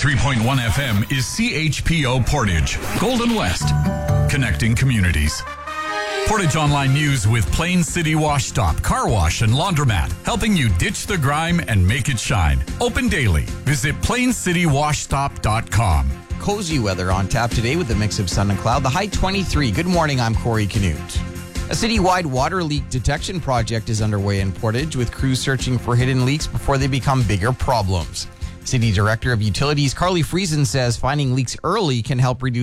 93.1 FM is CHPO Portage, Golden West, connecting communities. Portage Online News with Plain City Wash Stop, Car Wash and Laundromat, helping you ditch the grime and make it shine. Open daily. Visit plaincitywashstop.com. Cozy weather on tap today with a mix of sun and cloud. The high 23. Good morning, I'm Corey Canute. A citywide water leak detection project is underway in Portage, with crews searching for hidden leaks before they become bigger problems. City Director of Utilities Carly Friesen says finding leaks early can help reduce